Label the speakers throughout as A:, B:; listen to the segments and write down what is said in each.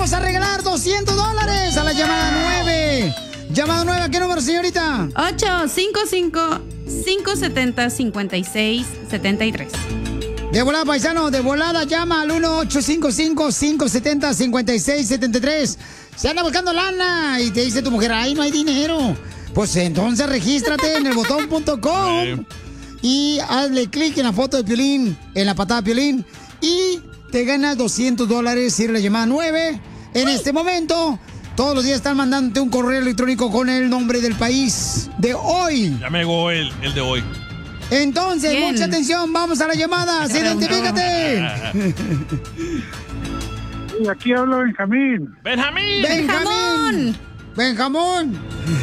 A: vamos a regalar $200 a la llamada 9. Llamada 9, ¿a qué número, señorita?
B: 855-570-5673.
A: De volada, paisano, de volada, llama al 1-855-570-5673. Se anda buscando lana y te dice tu mujer, ay, no hay dinero. Pues entonces regístrate en elbotón.com y hazle clic en la foto de Piolín, en la patada de Piolín, y te ganas $200 si eres la llamada 9. En este momento, todos los días están mandándote un correo electrónico con el nombre del país de hoy.
C: Ya me llegó el de hoy.
A: Entonces, ¿quién? Mucha atención, vamos a la llamada, ¡identifícate!
D: Y aquí habla Benjamín.
C: ¡Benjamín!
A: ¡Benjamín! ¡Benjamín!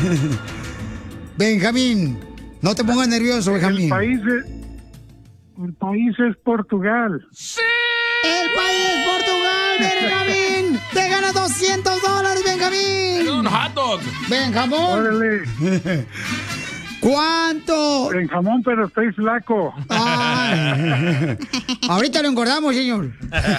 A: Benjamín, no te pongas nervioso, Benjamín.
D: El país es Portugal.
C: ¡Sí!
A: ¡El país es Portugal, Benjamín! ¡Te ganas $200, Benjamín!
C: ¡Un hot dog!
A: ¡Benjamín!
D: ¡Órale!
A: ¿Cuánto?
D: Benjamín, pero estoy flaco.
A: Ay. Ahorita lo engordamos, señor.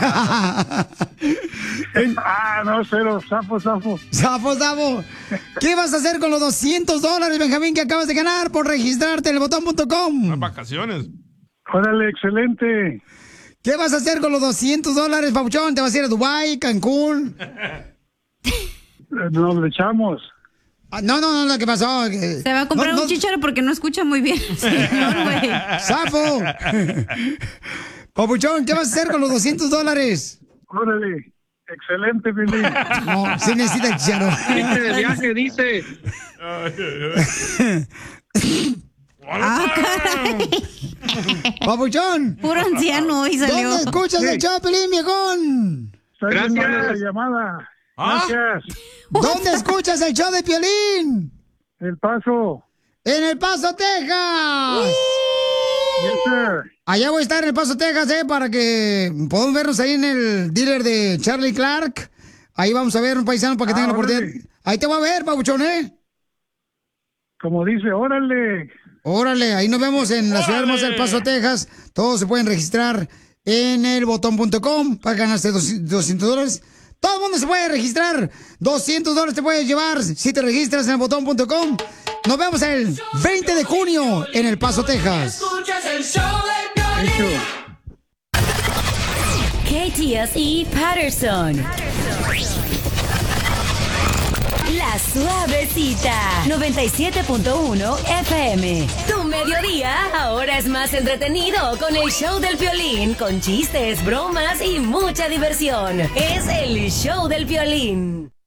D: No, cero, zafo.
A: Zafo. ¿Qué vas a hacer con los $200, Benjamín, que acabas de ganar por registrarte en elbotón.com?
C: Las vacaciones.
D: Órale, excelente.
A: ¿Qué vas a hacer con los $200, papuchón? ¿Te vas a ir a Dubái, Cancún?
D: Nos lo echamos.
A: No, ¿qué pasó?
B: Se va a comprar un chícharo porque no escucha muy bien, señor, güey.
A: ¡Zafo! Papuchón, ¿qué vas a hacer con los $200?
D: Órale, excelente, Billy.
A: No, sí necesita el chícharo.
D: Dice de viaje, dice.
A: Papuchón.
B: Puro anciano hoy salió.
A: ¿Dónde escuchas el show, Pelín, viejón?
D: Gracias. La llamada. Gracias.
A: ¿Dónde escuchas el show de Piolín?
D: El Paso.
A: ¡En El Paso, Texas!
D: Yes, sir.
A: Allá voy a estar en El Paso, Texas, para que podamos vernos ahí en el dealer de Charlie Clark. Ahí vamos a ver un paisano para que tengan la oportunidad. Ahí te voy a ver, papuchón,
D: Como dice, órale.
A: Órale, ahí nos vemos en la ciudad hermosa del Paso, Texas. Todos se pueden registrar en elbotón.com para ganarse $200. Todo el mundo se puede registrar. $200 te puedes llevar si te registras en elbotón.com. Nos vemos el 20 de junio en El Paso, Texas.
E: Escuchas el show de Piolín.
F: KTSE Patterson. La Suavecita 97.1 FM. Tu mediodía ahora es más entretenido con el show del Piolín, con chistes, bromas y mucha diversión. Es el show del Piolín.